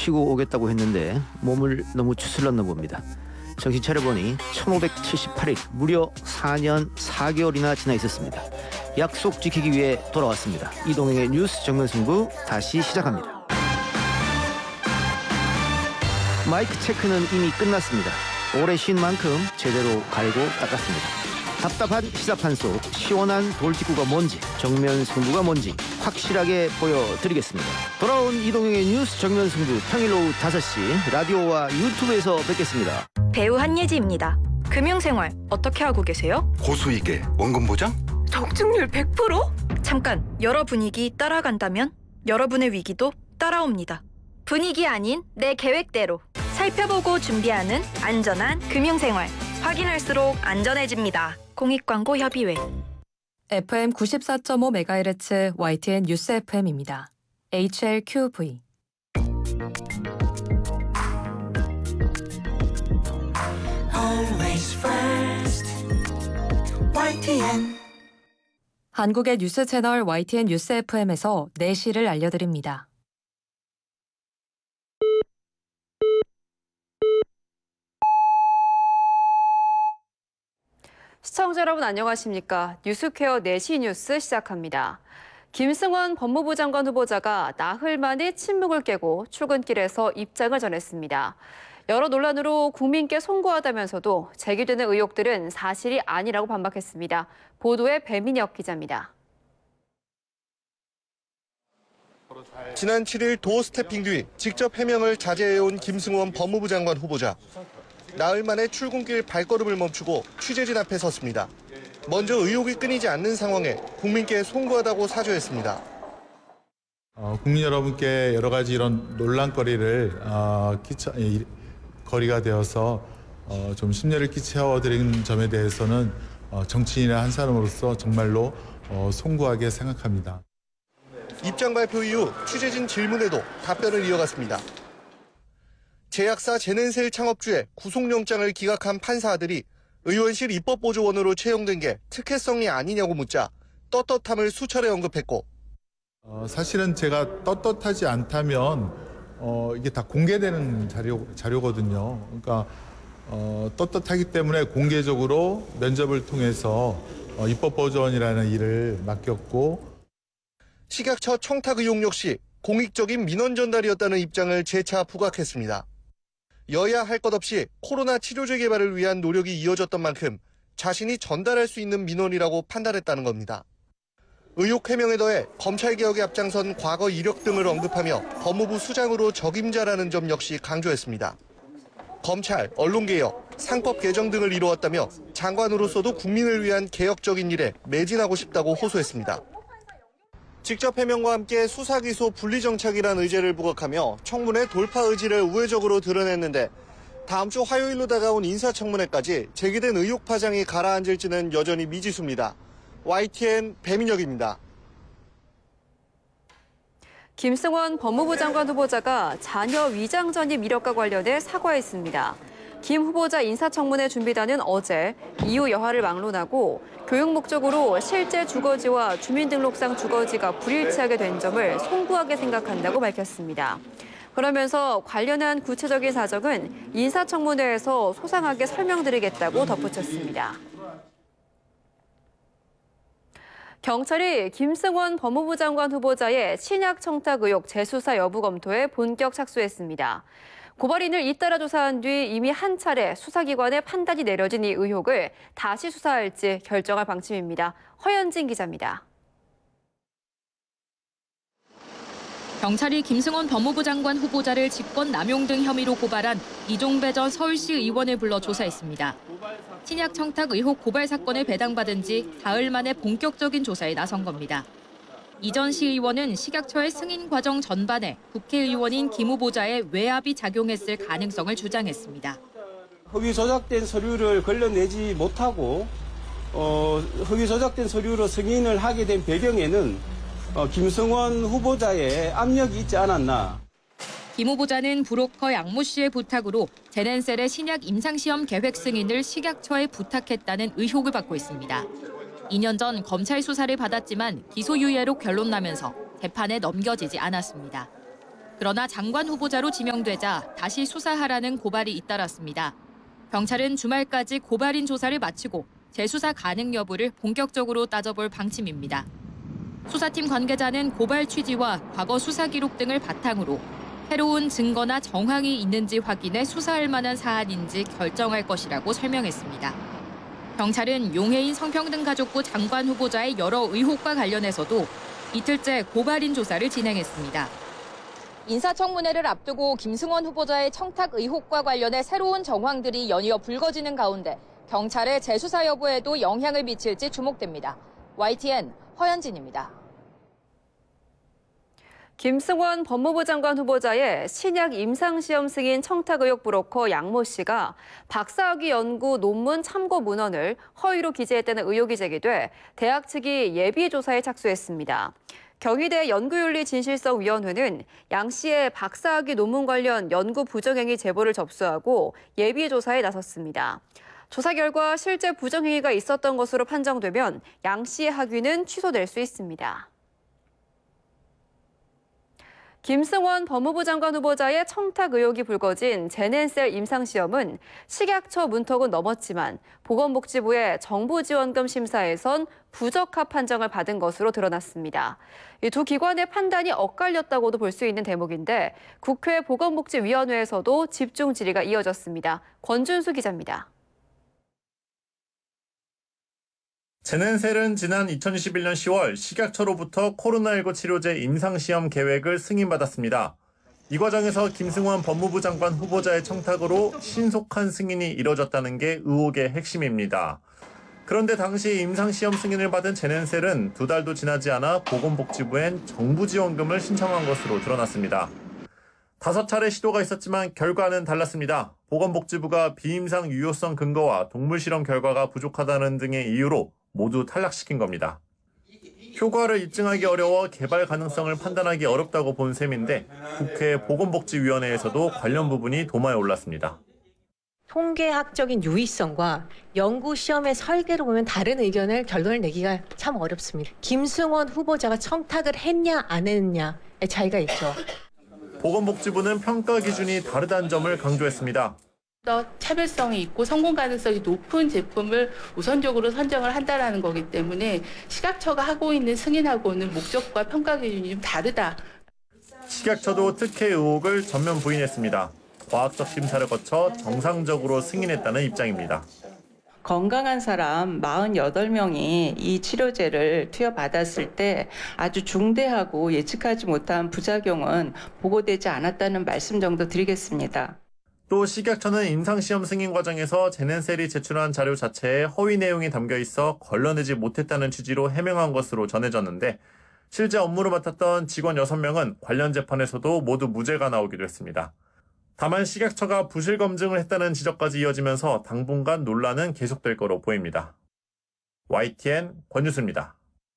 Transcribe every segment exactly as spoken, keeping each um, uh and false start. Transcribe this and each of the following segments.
치고 오겠다고 했는데 몸을 너무 추슬렀나 봅니다. 정신 차려보니 천오백칠십팔 일, 무려 사 년 사 개월이나 지나 있었습니다. 약속 지키기 위해 돌아왔습니다. 이동행의 뉴스 정면승부 다시 시작합니다. 마이크 체크는 이미 끝났습니다. 오래 쉰 만큼 제대로 갈고 닦았습니다. 답답한 시사판 속 시원한 돌직구가 뭔지, 정면 승부가 뭔지 확실하게 보여드리겠습니다. 돌아온 이동영의 뉴스 정면 승부, 평일 오후 다섯 시 라디오와 유튜브에서 뵙겠습니다. 배우 한예지입니다. 금융생활 어떻게 하고 계세요? 고수익에 원금 보장? 적중률 백 퍼센트? 잠깐, 여러 분위기 따라간다면 여러분의 위기도 따라옵니다. 분위기 아닌 내 계획대로 살펴보고 준비하는 안전한 금융생활. 확인할수록 안전해집니다. 공익광고협의회. 에프엠 구십사 점 오 메가헤르츠 와이티엔 뉴스 에프엠입니다. 에이치엘큐브이. Always first. 와이티엔. 한국의 뉴스 채널 와이티엔 뉴스 에프엠에서 내시를 알려드립니다. 시청자 여러분 안녕하십니까? 뉴스퀘어 네 시 뉴스 시작합니다. 김승원 법무부 장관 후보자가 나흘 만에 침묵을 깨고 출근길에서 입장을 전했습니다. 여러 논란으로 국민께 송구하다면서도 제기되는 의혹들은 사실이 아니라고 반박했습니다. 보도에 배민혁 기자입니다. 지난 칠 일 도어 스태핑 뒤 직접 해명을 자제해온 김승원 법무부 장관 후보자. 나흘 만에 출근길 발걸음을 멈추고 취재진 앞에 섰습니다. 먼저 의혹이 끊이지 않는 상황에 국민께 송구하다고 사죄했습니다. 어, 국민 여러분께 여러 가지 이런 논란거리를 어, 끼쳐, 이, 거리가 되어서 어, 좀 심려를 끼쳐드린 점에 대해서는 어, 정치인의 한 사람으로서 정말로 어, 송구하게 생각합니다. 입장 발표 이후 취재진 질문에도 답변을 이어갔습니다. 제약사 제넨셀 창업주의 구속영장을 기각한 판사들이 의원실 입법보조원으로 채용된 게 특혜성이 아니냐고 묻자 떳떳함을 수차례 언급했고, 어, 사실은 제가 떳떳하지 않다면 어, 이게 다 공개되는 자료, 자료거든요. 그러니까 어, 떳떳하기 때문에 공개적으로 면접을 통해서 어, 입법보조원이라는 일을 맡겼고, 식약처 청탁 의혹 역시 공익적인 민원 전달이었다는 입장을 재차 부각했습니다. 여야 할 것 없이 코로나 치료제 개발을 위한 노력이 이어졌던 만큼 자신이 전달할 수 있는 민원이라고 판단했다는 겁니다. 의혹 해명에 더해 검찰개혁에 앞장선 과거 이력 등을 언급하며 법무부 수장으로 적임자라는 점 역시 강조했습니다. 검찰, 언론개혁, 상법 개정 등을 이루었다며 장관으로서도 국민을 위한 개혁적인 일에 매진하고 싶다고 호소했습니다. 직접 해명과 함께 수사기소 분리정착이란 의제를 부각하며 청문회 돌파 의지를 우회적으로 드러냈는데, 다음 주 화요일로 다가온 인사청문회까지 제기된 의혹 파장이 가라앉을지는 여전히 미지수입니다. 와이티엔 배민혁입니다. 김승원 법무부 장관 후보자가 자녀 위장 전입 이력과 관련해 사과했습니다. 김 후보자 인사청문회 준비단은 어제 이후 여하를 막론하고 교육 목적으로 실제 주거지와 주민등록상 주거지가 불일치하게 된 점을 송구하게 생각한다고 밝혔습니다. 그러면서 관련한 구체적인 사정은 인사청문회에서 소상하게 설명드리겠다고 덧붙였습니다. 경찰이 김승원 법무부 장관 후보자의 친약 청탁 의혹 재수사 여부 검토에 본격 착수했습니다. 고발인을 잇따라 조사한 뒤 이미 한 차례 수사기관의 판단이 내려진 이 의혹을 다시 수사할지 결정할 방침입니다. 허연진 기자입니다. 경찰이 김승원 법무부 장관 후보자를 직권남용 등 혐의로 고발한 이종배 전 서울시 의원을 불러 조사했습니다. 친약 청탁 의혹 고발 사건을 배당받은 지 사흘 만에 본격적인 조사에 나선 겁니다. 이 전 시의원은 식약처의 승인 과정 전반에 국회의원인 김 후보자의 외압이 작용했을 가능성을 주장했습니다. 허위 조작된 서류를 걸러내지 못하고 어, 허위 조작된 서류로 승인을 하게 된 배경에는 어, 김승원 후보자의 압력이 있지 않았나. 김 후보자는 브로커 양모 씨의 부탁으로 제넨셀의 신약 임상시험 계획 승인을 식약처에 부탁했다는 의혹을 받고 있습니다. 이 년 전 검찰 수사를 받았지만 기소유예로 결론 나면서 재판에 넘겨지지 않았습니다. 그러나 장관 후보자로 지명되자 다시 수사하라는 고발이 잇따랐습니다. 경찰은 주말까지 고발인 조사를 마치고 재수사 가능 여부를 본격적으로 따져볼 방침입니다. 수사팀 관계자는 고발 취지와 과거 수사 기록 등을 바탕으로 새로운 증거나 정황이 있는지 확인해 수사할 만한 사안인지 결정할 것이라고 설명했습니다. 경찰은 용해인 성평등가족부 장관 후보자의 여러 의혹과 관련해서도 이틀째 고발인 조사를 진행했습니다. 인사청문회를 앞두고 김승원 후보자의 청탁 의혹과 관련해 새로운 정황들이 연이어 불거지는 가운데 경찰의 재수사 여부에도 영향을 미칠지 주목됩니다. 와이티엔 허연진입니다. 김승원 법무부 장관 후보자의 신약 임상시험 승인 청탁 의혹 브로커 양모 씨가 박사학위 연구 논문 참고 문헌을 허위로 기재했다는 의혹이 제기돼 대학 측이 예비조사에 착수했습니다. 경희대 연구윤리진실성위원회는 양 씨의 박사학위 논문 관련 연구 부정행위 제보를 접수하고 예비조사에 나섰습니다. 조사 결과 실제 부정행위가 있었던 것으로 판정되면 양 씨의 학위는 취소될 수 있습니다. 김승원 법무부 장관 후보자의 청탁 의혹이 불거진 제넨셀 임상시험은 식약처 문턱은 넘었지만 보건복지부의 정부지원금 심사에선 부적합 판정을 받은 것으로 드러났습니다. 이 두 기관의 판단이 엇갈렸다고도 볼 수 있는 대목인데 국회 보건복지위원회에서도 집중 질의가 이어졌습니다. 권준수 기자입니다. 제넨셀은 지난 이천이십일 년 시월 식약처로부터 코로나십구 치료제 임상시험 계획을 승인받았습니다. 이 과정에서 김승원 법무부 장관 후보자의 청탁으로 신속한 승인이 이뤄졌다는 게 의혹의 핵심입니다. 그런데 당시 임상시험 승인을 받은 제넨셀은 두 달도 지나지 않아 보건복지부엔 정부지원금을 신청한 것으로 드러났습니다. 다섯 차례 시도가 있었지만 결과는 달랐습니다. 보건복지부가 비임상 유효성 근거와 동물실험 결과가 부족하다는 등의 이유로 모두 탈락시킨 겁니다. 효과를 입증하기 어려워 개발 가능성을 판단하기 어렵다고 본 셈인데 국회 보건복지위원회에서도 관련 부분이 도마에 올랐습니다. 통계학적인 유의성과 연구시험의 설계로 보면 다른 의견을 결론을 내기가 참 어렵습니다. 김승원 후보자가 청탁을 했냐 안 했냐의 차이가 있죠. 보건복지부는 평가 기준이 다르다는 점을 강조했습니다. 더 차별성이 있고 성공 가능성이 높은 제품을 우선적으로 선정을 한다는 거기 때문에 식약처가 하고 있는 승인하고는 목적과 평가 기준이 좀 다르다. 식약처도 특혜 의혹을 전면 부인했습니다. 과학적 심사를 거쳐 정상적으로 승인했다는 입장입니다. 건강한 사람 사십팔 명이 이 치료제를 투여받았을 때 아주 중대하고 예측하지 못한 부작용은 보고되지 않았다는 말씀 정도 드리겠습니다. 또 식약처는 임상시험 승인 과정에서 제넨셀이 제출한 자료 자체에 허위 내용이 담겨 있어 걸러내지 못했다는 취지로 해명한 것으로 전해졌는데 실제 업무를 맡았던 직원 여섯 명은 관련 재판에서도 모두 무죄가 나오기도 했습니다. 다만 식약처가 부실 검증을 했다는 지적까지 이어지면서 당분간 논란은 계속될 거로 보입니다. 와이티엔 권유수입니다.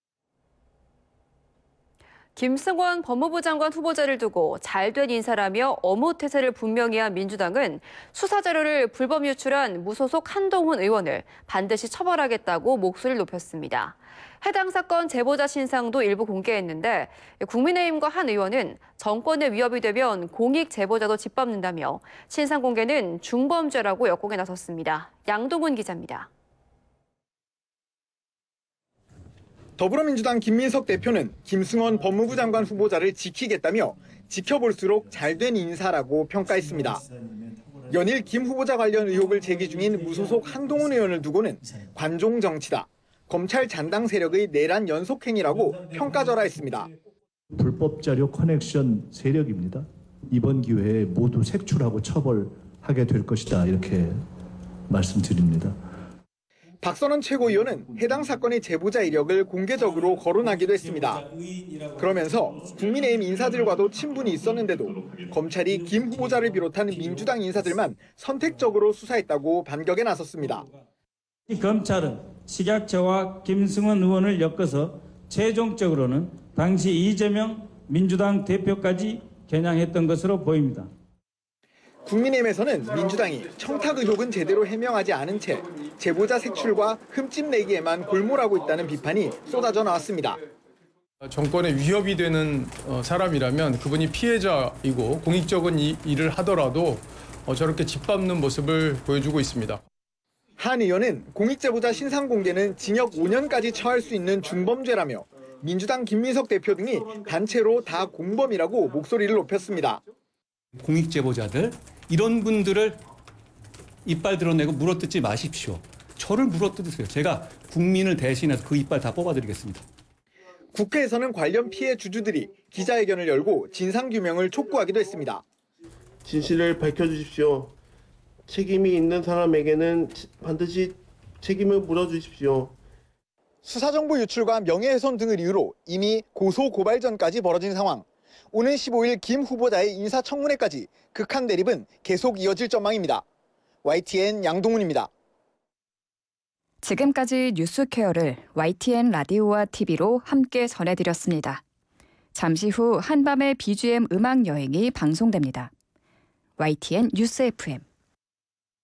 김승원 법무부 장관 후보자를 두고 잘된 인사라며 어무태세를 분명히 한 민주당은 수사 자료를 불법 유출한 무소속 한동훈 의원을 반드시 처벌하겠다고 목소리를 높였습니다. 해당 사건 제보자 신상도 일부 공개했는데 국민의힘과 한 의원은 정권에 위협이 되면 공익 제보자도 짓밟는다며 신상 공개는 중범죄라고 역공에 나섰습니다. 양동훈 기자입니다. 더불어민주당 김민석 대표는 김승원 법무부 장관 후보자를 지키겠다며 지켜볼수록 잘된 인사라고 평가했습니다. 연일 김 후보자 관련 의혹을 제기 중인 무소속 한동훈 의원을 두고는 관종 정치다, 검찰 잔당 세력의 내란 연속행위라고 평가절하했습니다. 불법 자료 커넥션 세력입니다. 이번 기회에 모두 색출하고 처벌하게 될 것이다 이렇게 말씀드립니다. 박선원 최고위원은 해당 사건의 제보자 이력을 공개적으로 거론하기도 했습니다. 그러면서 국민의힘 인사들과도 친분이 있었는데도 검찰이 김 후보자를 비롯한 민주당 인사들만 선택적으로 수사했다고 반격에 나섰습니다. 검찰은 식약처와 김승원 의원을 엮어서 최종적으로는 당시 이재명 민주당 대표까지 겨냥했던 것으로 보입니다. 국민의힘에서는 민주당이 청탁 의혹은 제대로 해명하지 않은 채 제보자 색출과 흠집 내기에만 골몰하고 있다는 비판이 쏟아져 나왔습니다. 정권에 위협이 되는 사람이라면 그분이 피해자이고 공익적인 일을 하더라도 저렇게 짓밟는 모습을 보여주고 있습니다. 한 의원은 공익제보자 신상 공개는 징역 오 년까지 처할 수 있는 중범죄라며 민주당 김민석 대표 등이 단체로 다 공범이라고 목소리를 높였습니다. 공익제보자들 이런 분들을 이빨 드러내고 물어뜯지 마십시오. 저를 물어뜯으세요. 제가 국민을 대신해서 그 이빨 다 뽑아드리겠습니다. 국회에서는 관련 피해 주주들이 기자회견을 열고 진상규명을 촉구하기도 했습니다. 진실을 밝혀주십시오. 책임이 있는 사람에게는 반드시 책임을 물어주십시오. 수사정보 유출과 명예훼손 등을 이유로 이미 고소 고발전까지 벌어진 상황. 오는 십오 일 김 후보자의 인사청문회까지 극한 대립은 계속 이어질 전망입니다. 와이티엔 양동훈입니다. 지금까지 뉴스케어를 와이티엔 라디오와 티비로 함께 전해드렸습니다. 잠시 후 한밤의 비지엠 음악 여행이 방송됩니다. 와이티엔 뉴스 에프엠